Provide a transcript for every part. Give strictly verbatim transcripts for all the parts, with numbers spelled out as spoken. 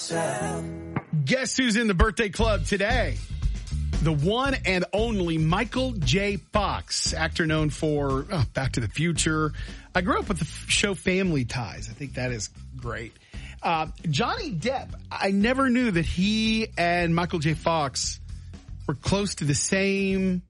Guess who's in the birthday club today? The one and only Michael J. Fox, actor known for oh, Back to the Future. I grew up with the show Family Ties. I think that is great. Uh, Johnny Depp, I never knew that he and Michael J. Fox were close to the same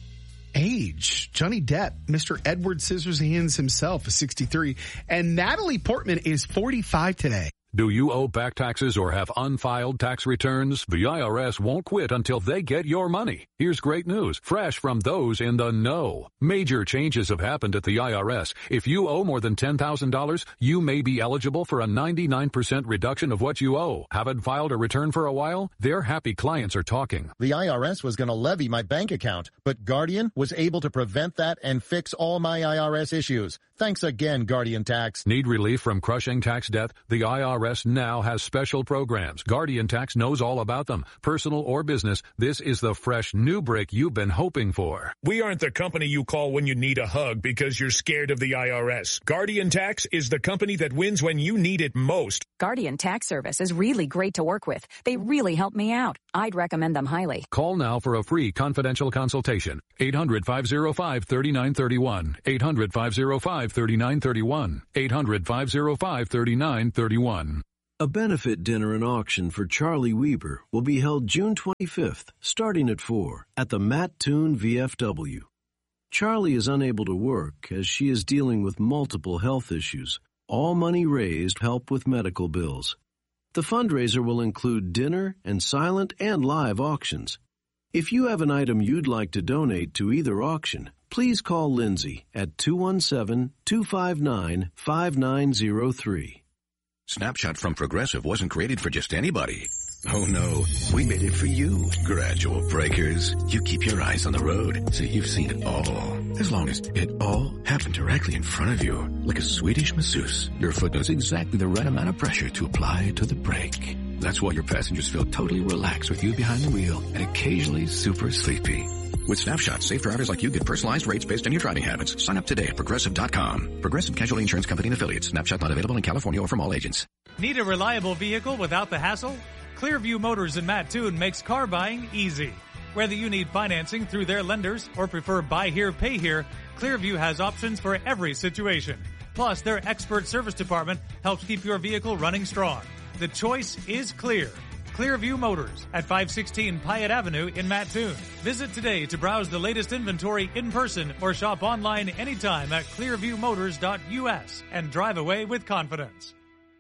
age. Johnny Depp, Mister Edward Scissorhands himself, is sixty-three. And Natalie Portman is forty-five today. Do you owe back taxes or have unfiled tax returns? The I R S won't quit until they get your money. Here's great news, fresh from those in the know. Major changes have happened at the I R S. If you owe more than ten thousand dollars, you may be eligible for a ninety-nine percent reduction of what you owe. Haven't filed a return for a while? Their happy clients are talking. The I R S was going to levy my bank account, but Guardian was able to prevent that and fix all my I R S issues. Thanks again, Guardian Tax. Need relief from crushing tax debt? The I R S now has special programs. Guardian Tax knows all about them. Personal or business, this is the fresh new break you've been hoping for. We aren't the company you call when you need a hug because you're scared of the I R S. Guardian Tax is the company that wins when you need it most. Guardian Tax Service is really great to work with. They really help me out. I'd recommend them highly. Call now for a free confidential consultation. eight hundred, five oh five, three nine three one. eight hundred, five oh five, three nine three one. eight hundred, five oh five, three nine three one. A benefit dinner and auction for Charlie Weber will be held June twenty-fifth, starting at four, at the Matt Toon V F W. Charlie is unable to work as she is dealing with multiple health issues. All money raised help with medical bills. The fundraiser will include dinner and silent and live auctions. If you have an item you'd like to donate to either auction, please call Lindsay at two one seven, two five nine, five nine zero three. Snapshot from Progressive wasn't created for just anybody. Oh no, we made it for you, gradual breakers. You keep your eyes on the road, so you've seen it all. As long as it all happened directly in front of you, like a Swedish masseuse, your foot knows exactly the right amount of pressure to apply to the brake. That's why your passengers feel totally relaxed with you behind the wheel and occasionally super sleepy. With Snapshot, safe drivers like you get personalized rates based on your driving habits. Sign up today at Progressive dot com. Progressive Casualty Insurance Company and Affiliates. Snapshot not available in California or from all agents. Need a reliable vehicle without the hassle? Clearview Motors in Mattoon makes car buying easy. Whether you need financing through their lenders or prefer buy here, pay here, Clearview has options for every situation. Plus, their expert service department helps keep your vehicle running strong. The choice is clear. Clearview Motors at five sixteen Pyatt Avenue in Mattoon. Visit today to browse the latest inventory in person or shop online anytime at clearview motors dot U S and drive away with confidence.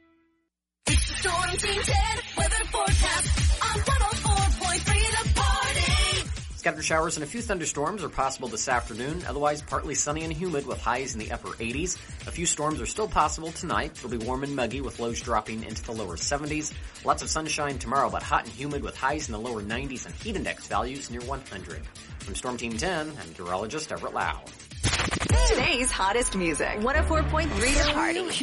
It's the Storm Team ten weather forecast on one oh four point three The Party. Scattered showers and a few thunderstorms are possible this afternoon. Otherwise, partly sunny and humid with highs in the upper eighties. A few storms are still possible tonight. It'll be warm and muggy with lows dropping into the lower seventies. Lots of sunshine tomorrow, but hot and humid with highs in the lower nineties and heat index values near one hundred. From Storm Team ten, I'm meteorologist Everett Lau. Today's hottest music. one oh four point three The Party.